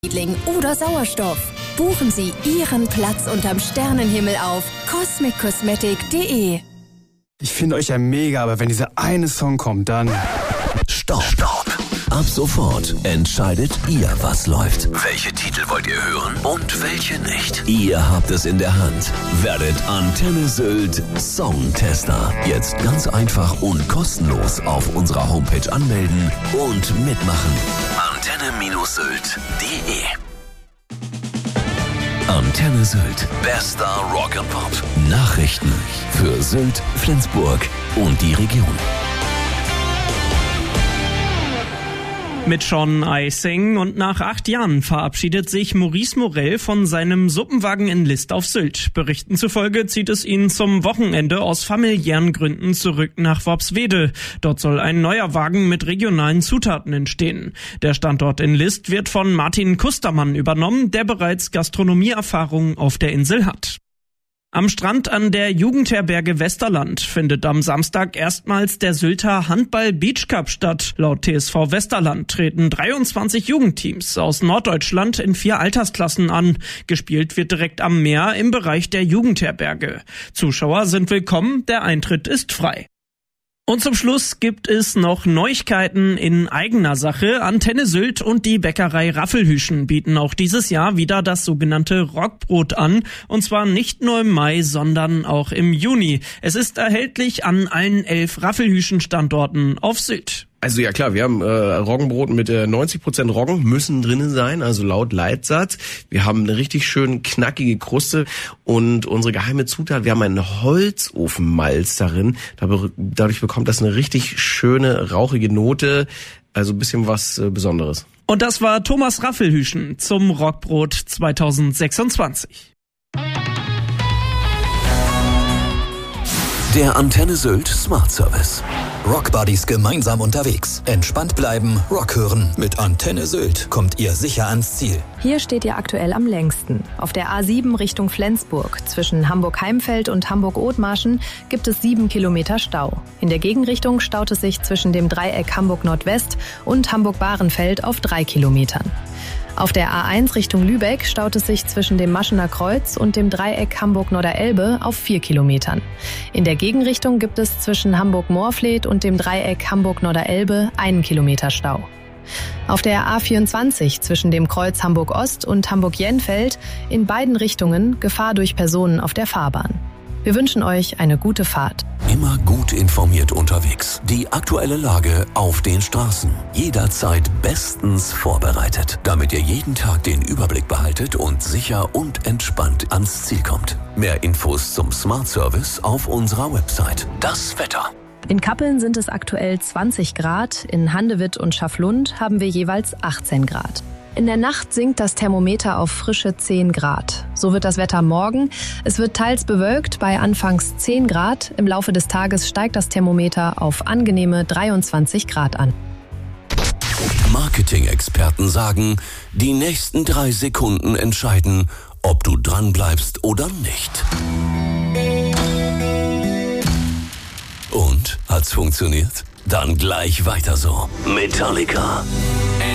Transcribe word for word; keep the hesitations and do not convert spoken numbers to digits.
oder Sauerstoff. Buchen Sie Ihren Platz unterm Sternenhimmel auf cosmic cosmetic punkt de. Ich finde euch ja mega, aber wenn dieser eine Song kommt, dann... Stopp. Stopp. Ab sofort entscheidet ihr, was läuft. Welche Titel wollt ihr hören und welche nicht? Ihr habt es in der Hand. Werdet Antenne Sylt Songtester. Jetzt ganz einfach und kostenlos auf unserer Homepage anmelden und mitmachen. Antenne Sylt punkt de. Antenne Sylt. Bester Rock and Pop. Nachrichten für Sylt, Flensburg und die Region. Mit Sean Eising und nach acht Jahren verabschiedet sich Maurice Morel von seinem Suppenwagen in List auf Sylt. Berichten zufolge zieht es ihn zum Wochenende aus familiären Gründen zurück nach Worpswede. Dort soll ein neuer Wagen mit regionalen Zutaten entstehen. Der Standort in List wird von Martin Kustermann übernommen, der bereits Gastronomieerfahrung auf der Insel hat. Am Strand an der Jugendherberge Westerland findet am Samstag erstmals der Sylter Handball-Beach-Cup statt. Laut T S V Westerland treten dreiundzwanzig Jugendteams aus Norddeutschland in vier Altersklassen an. Gespielt wird direkt am Meer im Bereich der Jugendherberge. Zuschauer sind willkommen, der Eintritt ist frei. Und zum Schluss gibt es noch Neuigkeiten in eigener Sache. Antenne Sylt und die Bäckerei Raffelhüschen bieten auch dieses Jahr wieder das sogenannte Rockbrot an. Und zwar nicht nur im Mai, sondern auch im Juni. Es ist erhältlich an allen elf Raffelhüschen-Standorten auf Sylt. Also ja klar, wir haben äh, Roggenbrot mit äh, neunzig Prozent Roggen müssen drinnen sein, also laut Leitsatz. Wir haben eine richtig schön knackige Kruste und unsere geheime Zutat, wir haben einen Holzofenmalz darin. Dadurch bekommt das eine richtig schöne, rauchige Note, also ein bisschen was äh, Besonderes. Und das war Thomas Raffelhüschen zum Rockbrot zwanzig sechsundzwanzig. Der Antenne Sylt Smart Service. Rockbuddies gemeinsam unterwegs. Entspannt bleiben, Rock hören. Mit Antenne Sylt kommt ihr sicher ans Ziel. Hier steht ihr aktuell am längsten. Auf der A sieben Richtung Flensburg. Zwischen Hamburg-Heimfeld und Hamburg-Othmarschen gibt es sieben Kilometer Stau. In der Gegenrichtung staut es sich zwischen dem Dreieck Hamburg-Nordwest und Hamburg-Bahrenfeld auf drei Kilometern. Auf der A eins Richtung Lübeck staut es sich zwischen dem Maschener Kreuz und dem Dreieck Hamburg-Norderelbe auf vier Kilometern. In der Gegenrichtung gibt es zwischen Hamburg-Moorfleet und dem Dreieck Hamburg-Norderelbe einen Kilometer Stau. Auf der A vierundzwanzig zwischen dem Kreuz Hamburg-Ost und Hamburg-Jenfeld in beiden Richtungen Gefahr durch Personen auf der Fahrbahn. Wir wünschen euch eine gute Fahrt. Immer gut informiert unterwegs. Die aktuelle Lage auf den Straßen. Jederzeit bestens vorbereitet, damit ihr jeden Tag den Überblick behaltet und sicher und entspannt ans Ziel kommt. Mehr Infos zum Smart Service auf unserer Website. Das Wetter. In Kappeln sind es aktuell zwanzig Grad, in Handewitt und Schafflund haben wir jeweils achtzehn Grad. In der Nacht sinkt das Thermometer auf frische zehn Grad. So wird das Wetter morgen. Es wird teils bewölkt bei anfangs zehn Grad. Im Laufe des Tages steigt das Thermometer auf angenehme dreiundzwanzig Grad an. Marketing-Experten sagen, die nächsten drei Sekunden entscheiden, ob du dran bleibst oder nicht. Und, hat's funktioniert? Dann gleich weiter so. Metallica.